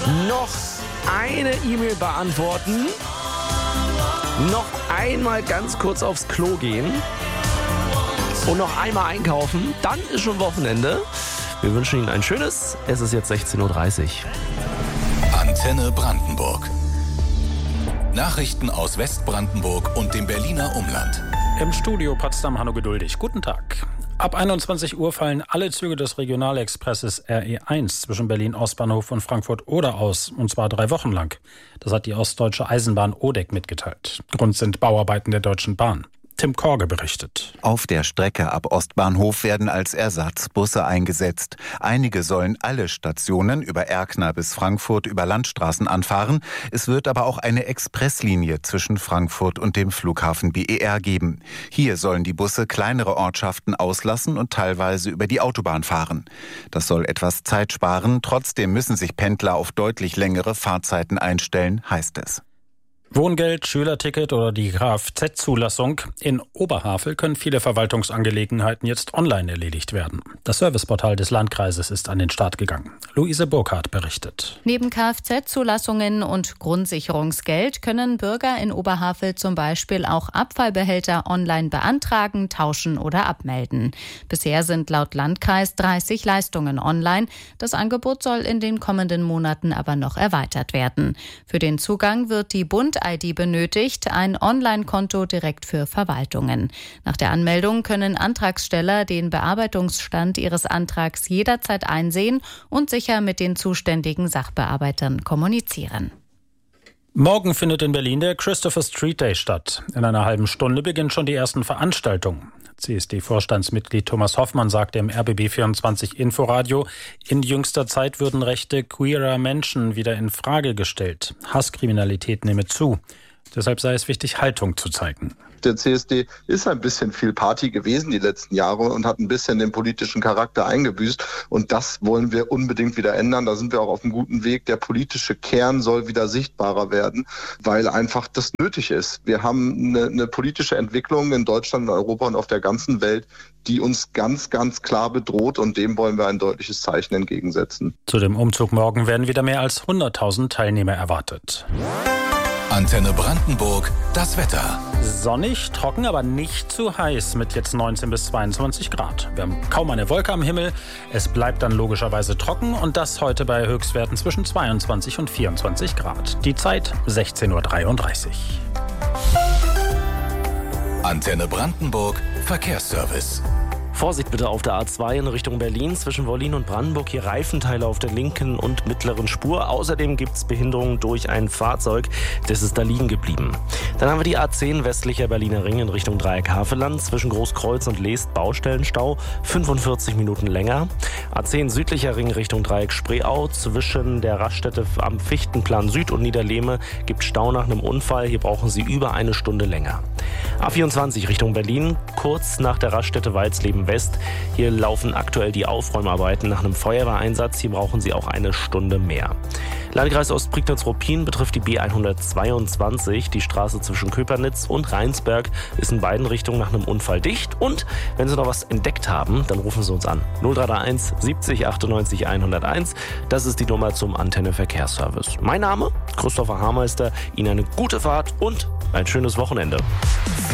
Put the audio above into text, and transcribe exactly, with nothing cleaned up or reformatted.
Noch eine E-Mail beantworten. Noch einmal ganz kurz aufs Klo gehen. Und noch einmal einkaufen. Dann ist schon Wochenende. Wir wünschen Ihnen ein schönes. Es ist jetzt sechzehn Uhr dreißig. Antenne Brandenburg. Nachrichten aus Westbrandenburg und dem Berliner Umland. Im Studio Potsdam Hanno Geduldig. Guten Tag. Ab einundzwanzig Uhr fallen alle Züge des Regionalexpresses R E eins zwischen Berlin-Ostbahnhof und Frankfurt-Oder aus, und zwar drei Wochen lang. Das hat die Ostdeutsche Eisenbahn O D E C mitgeteilt. Grund sind Bauarbeiten der Deutschen Bahn. Tim Korge berichtet. Auf der Strecke ab Ostbahnhof werden als Ersatz Busse eingesetzt. Einige sollen alle Stationen über Erkner bis Frankfurt über Landstraßen anfahren. Es wird aber auch eine Expresslinie zwischen Frankfurt und dem Flughafen B E R geben. Hier sollen die Busse kleinere Ortschaften auslassen und teilweise über die Autobahn fahren. Das soll etwas Zeit sparen. Trotzdem müssen sich Pendler auf deutlich längere Fahrzeiten einstellen, heißt es. Wohngeld, Schülerticket oder die Kfz-Zulassung. In Oberhavel können viele Verwaltungsangelegenheiten jetzt online erledigt werden. Das Serviceportal des Landkreises ist an den Start gegangen. Luise Burkhardt berichtet. Neben Kfz-Zulassungen und Grundsicherungsgeld können Bürger in Oberhavel zum Beispiel auch Abfallbehälter online beantragen, tauschen oder abmelden. Bisher sind laut Landkreis dreißig Leistungen online. Das Angebot soll in den kommenden Monaten aber noch erweitert werden. Für den Zugang wird die Bund I D benötigt, ein Online-Konto direkt für Verwaltungen. Nach der Anmeldung können Antragsteller den Bearbeitungsstand ihres Antrags jederzeit einsehen und sicher mit den zuständigen Sachbearbeitern kommunizieren. Morgen findet in Berlin der Christopher Street Day statt. In einer halben Stunde beginnen schon die ersten Veranstaltungen. C S D-Vorstandsmitglied Thomas Hoffmann sagte im R B B vierundzwanzig Inforadio, in jüngster Zeit würden Rechte queerer Menschen wieder in Frage gestellt. Hasskriminalität nehme zu. Deshalb sei es wichtig, Haltung zu zeigen. Der C S D ist ein bisschen viel Party gewesen die letzten Jahre und hat ein bisschen den politischen Charakter eingebüßt. Und das wollen wir unbedingt wieder ändern. Da sind wir auch auf einem guten Weg. Der politische Kern soll wieder sichtbarer werden, weil einfach das nötig ist. Wir haben eine, eine politische Entwicklung in Deutschland, in Europa und auf der ganzen Welt, die uns ganz, ganz klar bedroht. Und dem wollen wir ein deutliches Zeichen entgegensetzen. Zu dem Umzug morgen werden wieder mehr als hunderttausend Teilnehmer erwartet. Antenne Brandenburg, das Wetter. Sonnig, trocken, aber nicht zu heiß mit jetzt neunzehn bis zweiundzwanzig Grad. Wir haben kaum eine Wolke am Himmel. Es bleibt dann logischerweise trocken und das heute bei Höchstwerten zwischen zweiundzwanzig und vierundzwanzig Grad. Die Zeit sechzehn Uhr dreiunddreißig. Antenne Brandenburg, Verkehrsservice. Vorsicht bitte auf der A zwei in Richtung Berlin zwischen Wollin und Brandenburg. Hier Reifenteile auf der linken und mittleren Spur. Außerdem gibt es Behinderungen durch ein Fahrzeug. Das ist da liegen geblieben. Dann haben wir die A zehn westlicher Berliner Ring in Richtung Dreieck Havelland. Zwischen Großkreuz und Leest Baustellenstau. fünfundvierzig Minuten länger. A zehn südlicher Ring Richtung Dreieck Spreeau. Zwischen der Raststätte am Fichtenplan Süd und Niederlehme gibt Stau nach einem Unfall. Hier brauchen Sie über eine Stunde länger. A vierundzwanzig Richtung Berlin. Kurz nach der Raststätte Walsleben West. Hier laufen aktuell die Aufräumarbeiten nach einem Feuerwehreinsatz. Hier brauchen Sie auch eine Stunde mehr. Landkreis Ostprignitz-Ruppin betrifft die B hundertzweiundzwanzig. Die Straße zwischen Köpernitz und Rheinsberg ist in beiden Richtungen nach einem Unfall dicht. Und wenn Sie noch was entdeckt haben, dann rufen Sie uns an. null drei eins siebzig achtundneunzig hunderteins. Das ist die Nummer zum Antenne Verkehrsservice. Mein Name, Christopher Haarmeister. Ihnen eine gute Fahrt und ein schönes Wochenende.